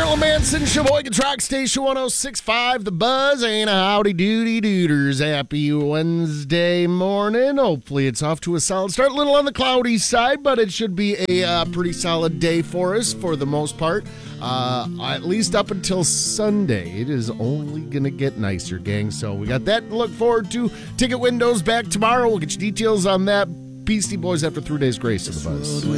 Marilyn Manson, Sheboygan Rock Station 106.5, The Buzz, and a howdy doody dooders. Happy Wednesday morning. Hopefully it's off to a solid start. A little on the cloudy side, but it should be a pretty solid day for us for the most part. At least up until Sunday. It is only going to get nicer, gang. So we got that to look forward to. Ticket windows back tomorrow. We'll get you details on that. Beastie Boys after 3 days grace of The Buzz.